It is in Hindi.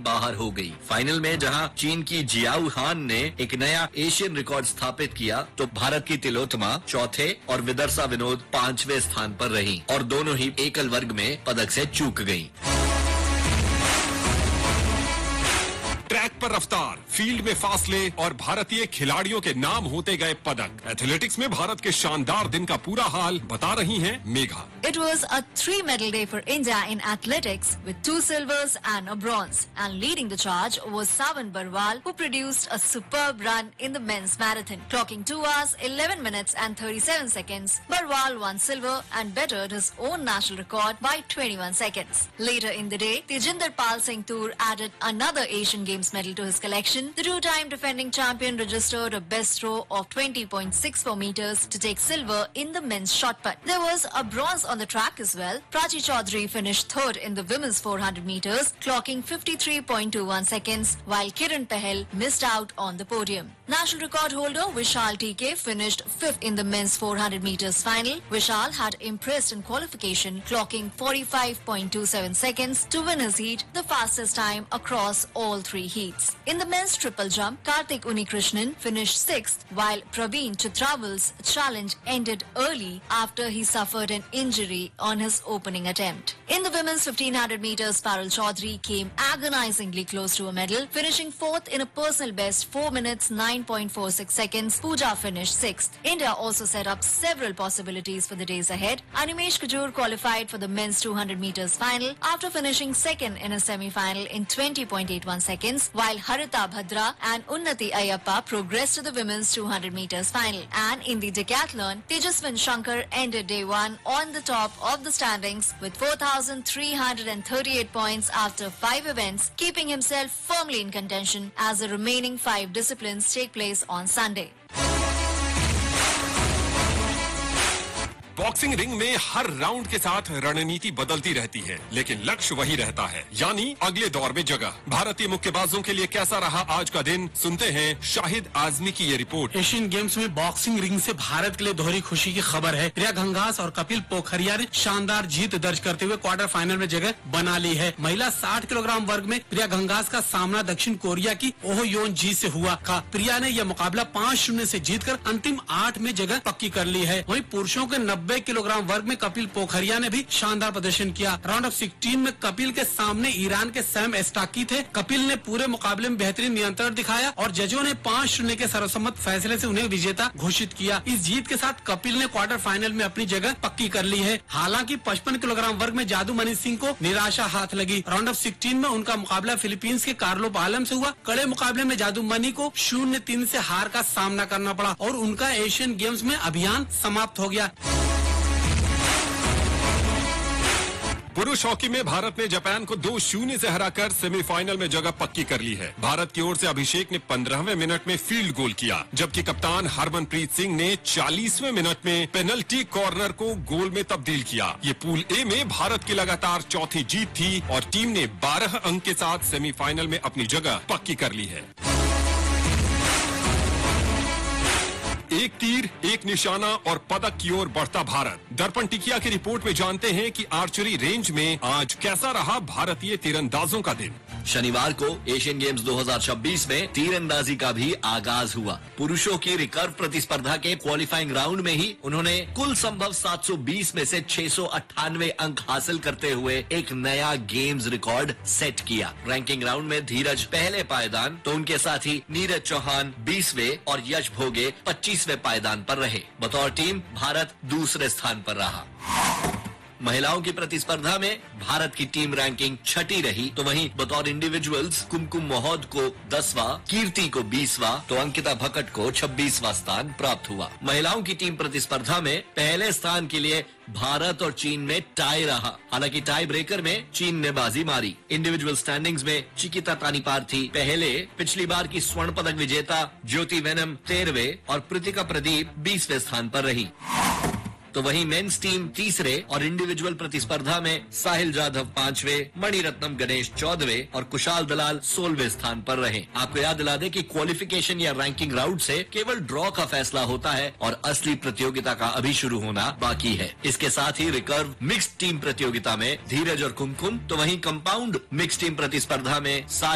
बाहर हो गई। फाइनल में जहां चीन की जियाओ हान ने एक नया एशियन रिकॉर्ड स्थापित किया, तो भारत की तिलोत्तमा चौथे और विदर्शा विनोद 5वें स्थान पर रही और दोनों ही एकल वर्ग में पदक से चूक गयी। ट्रैक पर रफ्तार, फील्ड में फासले और भारतीय खिलाड़ियों के नाम होते गए पदक। एथलेटिक्स में भारत के शानदार दिन का पूरा हाल बता रही हैं Megha. It was a 3-medal day for India in athletics with 2 silvers and a bronze. And leading the charge was Savan Barwal, who produced a superb run in the men's marathon, clocking 2 hours, 11 minutes and 37 seconds. Barwal won silver and bettered his own national record by 21 seconds. Later in the day, Tejinder Pal Singh Toor added another Asian Games medal to his collection. The 2-time defending champion registered a best throw of 20.64 meters to take silver in the men's shot put. There was a bronze on the track as well. Prachi Chaudhary finished third in the women's 400 meters, clocking 53.21 seconds, while Kiran Pahel missed out on the podium. National record holder Vishal TK finished 5th in the men's 400 meters final. Vishal had impressed in qualification, clocking 45.27 seconds to win his heat, the fastest time across all 3 heats. In the men's triple jump, Karthik Unikrishnan finished 6th, while Praveen Chitraval's challenge ended early after he suffered an injury on his opening attempt. In the women's 1500 meters, Parul Chaudhary came agonizingly close to a medal, finishing 4th in a personal best 4 minutes 9.46 seconds. Pooja finished 6th. India also set up several possibilities for the days ahead. Animesh Kajur qualified for the men's 200 meters final after finishing 2nd in a semi-final in 20.81 seconds, while Harita Bhadra and Unnati Ayyappa progressed to the women's 200 meters final. And in the decathlon, Tejaswin Shankar ended day 1 on the top of the standings with 4,338 points after 5 events, keeping himself firmly in contention as the remaining 5 disciplines take place on Sunday. Boxing ring में हर राउंड के साथ रणनीति बदलती रहती है, लेकिन लक्ष्य वही रहता है, यानी अगले दौर में जगह। भारतीय मुक्केबाजों के लिए कैसा रहा आज का दिन, सुनते हैं शाहिद आजमी की ये रिपोर्ट। एशियन गेम्स में बॉक्सिंग रिंग से भारत के लिए दोहरी खुशी की खबर है। प्रिया घंघास और कपिल पोखरिया ने शानदार जीत दर्ज करते हुए क्वार्टर फाइनल में जगह बना ली है। महिला 60 किलोग्राम वर्ग में प्रिया घंघास का सामना दक्षिण कोरिया की ओह योन जी से हुआ था। प्रिया ने यह मुकाबला 5-0 से जीतकर अंतिम 8 में जगह पक्की कर ली है। वहीं पुरुषों के 90 किलोग्राम वर्ग में कपिल पोखरिया ने भी शानदार प्रदर्शन किया। राउंड ऑफ 16 में कपिल के सामने ईरान के सैम एस्टाकी थे। कपिल ने पूरे मुकाबले में बेहतरीन नियंत्रण दिखाया और जजों ने 5-0 के सर्वसम्मत फैसले से उन्हें विजेता घोषित किया। इस जीत के साथ कपिल ने क्वार्टर फाइनल में अपनी जगह पक्की कर ली है। हालांकि 55 किलोग्राम वर्ग में जादू मनी सिंह को निराशा हाथ लगी। राउंड ऑफ 16 में उनका मुकाबला फिलीपींस के कार्लो आलम से हुआ। कड़े मुकाबले में जादू मनी को 0-3 से हार का सामना करना पड़ा और उनका एशियन गेम्स में अभियान समाप्त हो गया। पुरुष हॉकी में भारत ने जापान को 2-0 से हराकर सेमीफाइनल में जगह पक्की कर ली है। भारत की ओर से अभिषेक ने 15वें मिनट में फील्ड गोल किया, जबकि कप्तान हरमनप्रीत सिंह ने 40वें मिनट में पेनल्टी कॉर्नर को गोल में तब्दील किया। ये पूल ए में भारत की लगातार चौथी जीत थी और टीम ने 12 अंक के साथ सेमीफाइनल में अपनी जगह पक्की कर ली है। एक तीर एक निशाना और पदक की ओर बढ़ता भारत। दर्पण टिकिया की रिपोर्ट में जानते हैं कि आर्चरी रेंज में आज कैसा रहा भारतीय तीरंदाजों का दिन। शनिवार को एशियन गेम्स 2026 में तीरंदाजी का भी आगाज हुआ। पुरुषों की रिकर्व प्रतिस्पर्धा के क्वालिफाइंग राउंड में ही उन्होंने कुल संभव 720 में से 698 अंक हासिल करते हुए एक नया गेम्स रिकॉर्ड सेट किया। रैंकिंग राउंड में धीरज पहले पायदान तो उनके साथी नीरज चौहान 20वें और यश भोगे 25वें पायदान पर रहे। बतौर टीम भारत दूसरे स्थान पर रहा। महिलाओं की प्रतिस्पर्धा में भारत की टीम रैंकिंग 6ठी रही, तो वहीं बतौर इंडिविजुअल्स कुमकुम मोहौद को 10वां, कीर्ति को 20वां तो अंकिता भकट को 26वां स्थान प्राप्त हुआ। महिलाओं की टीम प्रतिस्पर्धा में पहले स्थान के लिए भारत और चीन में टाई रहा। हालांकि टाई ब्रेकर में चीन ने बाजी मारी। इंडिविजुअल स्टैंडिंग्स में चिकिता तानीपार्थी पहले, पिछली बार की स्वर्ण पदक विजेता ज्योति वेनम 13वें और प्रीतिका प्रदीप 20वें स्थान पर रही। तो वहीं मेंस टीम तीसरे और इंडिविजुअल प्रतिस्पर्धा में साहिल जाधव 5वें, मणिरत्नम गणेश 14वें और कुशाल दलाल 16वें स्थान पर रहे। आपको याद दिला दें कि क्वालिफिकेशन या रैंकिंग राउंड से केवल ड्रॉ का फैसला होता है और असली प्रतियोगिता का अभी शुरू होना बाकी है। इसके साथ ही रिकर्व मिक्स्ड टीम प्रतियोगिता में धीरज और कुमकुम, तो वहीं कंपाउंड मिक्स्ड टीम प्रतिस्पर्धा में